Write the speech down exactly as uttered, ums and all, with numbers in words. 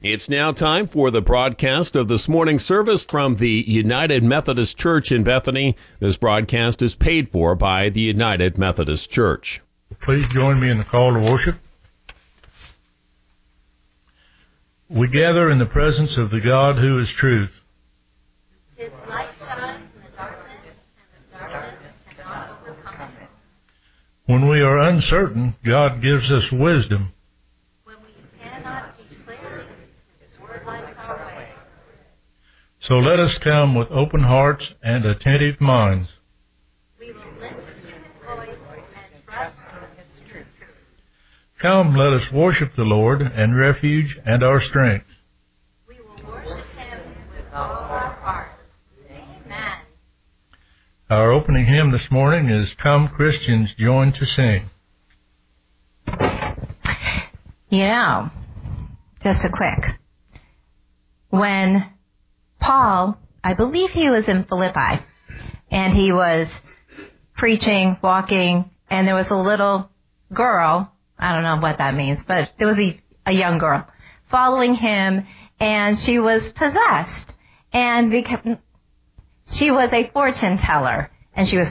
It's now time for the broadcast of this morning's service from the United Methodist Church in Bethany. This broadcast is paid for by the United Methodist Church. Please join me in the call to worship. We gather in the presence of the God who is truth. His light shines in the darkness, and the darkness cannot overcome it. When we are uncertain, God gives us wisdom. When we cannot see clearly, His word lights our way. So let us come with open hearts and attentive minds. We will listen to His voice and trust in His truth. Come, let us worship the Lord and refuge and our strength. We will worship Him with all our heart. Amen. Our opening hymn this morning is Come Christians Join to Sing. You know, just a quick. When Paul, I believe he was in Philippi, and he was preaching, walking, and there was a little girl, I don't know what that means, but there was a, a young girl following him, and she was possessed, and became, she was a fortune teller, and she was